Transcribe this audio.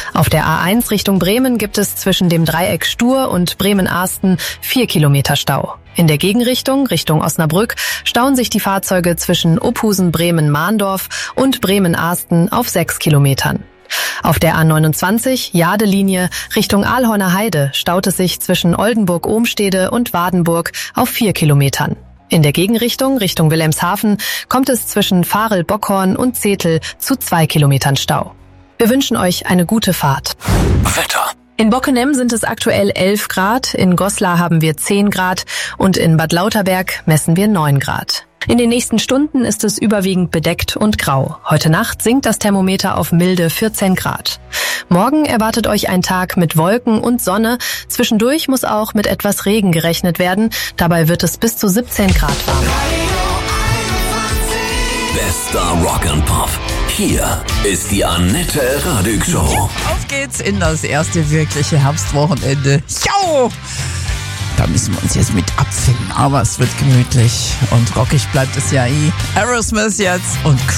Auf der A1 Richtung Bremen gibt es zwischen dem Dreieck Stur und Bremen-Asten 4 Kilometer Stau. In der Gegenrichtung, Richtung Osnabrück, stauen sich die Fahrzeuge zwischen Uphusen-Bremen-Mahndorf und Bremen-Asten auf 6 Kilometern. Auf der A29 Jade-Linie Richtung Ahlhorner Heide staut es sich zwischen Oldenburg-Ohmstede und Wadenburg auf 4 Kilometern. In der Gegenrichtung, Richtung Wilhelmshaven, kommt es zwischen Varel-Bockhorn und Zetel zu 2 Kilometern Stau. Wir wünschen euch eine gute Fahrt. Wetter. In Bockenem sind es aktuell 11 Grad, in Goslar haben wir 10 Grad und in Bad Lauterberg messen wir 9 Grad. In den nächsten Stunden ist es überwiegend bedeckt und grau. Heute Nacht sinkt das Thermometer auf milde 14 Grad. Morgen erwartet euch ein Tag mit Wolken und Sonne. Zwischendurch muss auch mit etwas Regen gerechnet werden. Dabei wird es bis zu 17 Grad warm. Bester Rock and Pop. Hier ist die Annette Radig Show. Auf geht's in das erste wirkliche Herbstwochenende. Jo! Da müssen wir uns jetzt mit abfinden, aber es wird gemütlich und rockig bleibt es ja eh. Aerosmith jetzt und